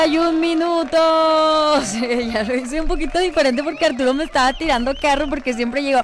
41 minutos. Ya lo hice un poquito diferente porque Arturo me estaba tirando carro porque siempre llegó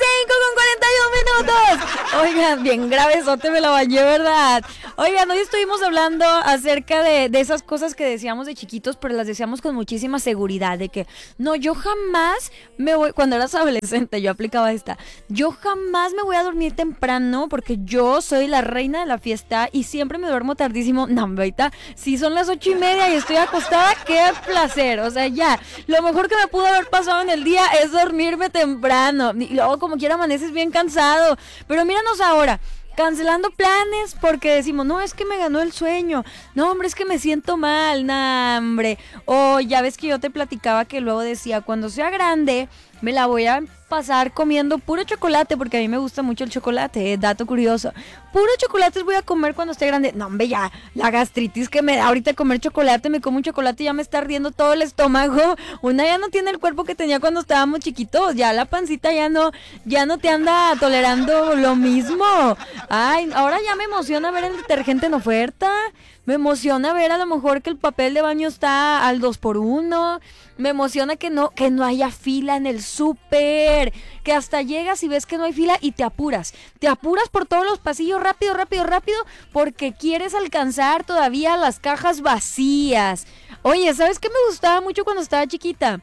5:41 minutos. Oigan, bien gravesote me la bañé, ¿verdad? Oigan, hoy estuvimos hablando acerca de esas cosas que decíamos de chiquitos, pero las decíamos con muchísima seguridad, de que no, yo jamás me voy, cuando eras adolescente yo aplicaba esta, yo jamás me voy a dormir temprano porque yo soy la reina de la fiesta y siempre me duermo tardísimo. No, ahorita, si son las 8:30 y estoy acostada, qué placer, o sea, ya, lo mejor que me pudo haber pasado en el día es dormirme temprano, y luego como quiera amaneces bien cansado, pero míranos ahora, cancelando planes porque decimos, no, es que me ganó el sueño, no, hombre, es que me siento mal, no, hombre, o ya ves que yo te platicaba que luego decía, cuando sea grande, me la voy a pasar comiendo puro chocolate, porque a mí me gusta mucho el chocolate, dato curioso, puro chocolate voy a comer cuando esté grande. No, hombre, ya, la gastritis que me da ahorita comer chocolate, me como un chocolate y ya me está ardiendo todo el estómago. Una ya no tiene el cuerpo que tenía cuando estábamos chiquitos, ya la pancita ya no te anda tolerando lo mismo. Ay, ahora ya me emociona ver el detergente en oferta. Me emociona ver a lo mejor que el papel de baño está al 2x1. Me emociona que no haya fila en el súper. Que hasta llegas y ves que no hay fila y te apuras. Te apuras por todos los pasillos rápido, porque quieres alcanzar todavía las cajas vacías. Oye, ¿sabes qué me gustaba mucho cuando estaba chiquita?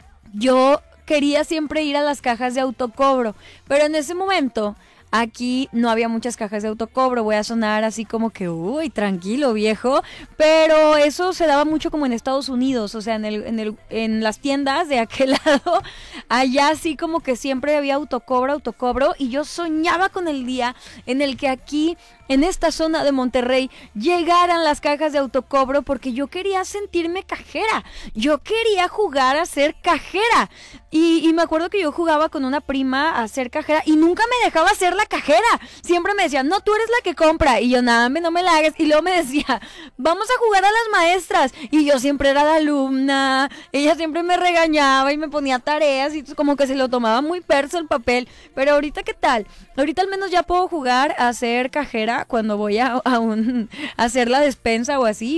Yo quería siempre ir a las cajas de autocobro, pero en ese momento aquí no había muchas cajas de autocobro. Voy a sonar así como que, uy, tranquilo, viejo. Pero eso se daba mucho como en Estados Unidos, o sea, en las tiendas de aquel lado. Allá sí como que siempre había autocobro. Y yo soñaba con el día en el que aquí, en esta zona de Monterrey, llegaran las cajas de autocobro, porque yo quería sentirme cajera. Yo quería jugar a ser cajera. Y me acuerdo que yo jugaba con una prima a ser cajera y nunca me dejaba ser la cajera. Siempre me decía, no, tú eres la que compra. Y yo, nada, no me la hagas. Y luego me decía, vamos a jugar a las maestras. Y yo siempre era la alumna. Ella siempre me regañaba y me ponía tareas y como que se lo tomaba muy perso el papel. Pero ahorita, ¿qué tal? Ahorita al menos ya puedo jugar a ser cajera cuando voy a hacer la despensa o así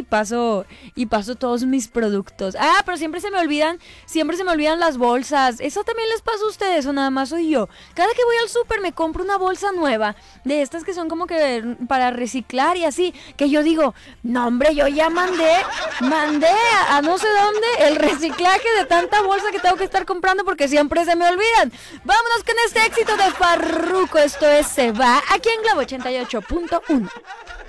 y paso todos mis productos. Ah, pero siempre se me olvidan las bolsas. ¿Eso también les pasa a ustedes o nada más soy yo? Cada que voy al súper me compro una bolsa nueva, de estas que son como que para reciclar y así, que yo digo, no, hombre, yo ya mandé a no sé dónde el reciclaje de tanta bolsa que tengo que estar comprando porque siempre se me olvidan. Vámonos con este éxito de Farruko. Esto es Se Va, aquí en Globo 88.1.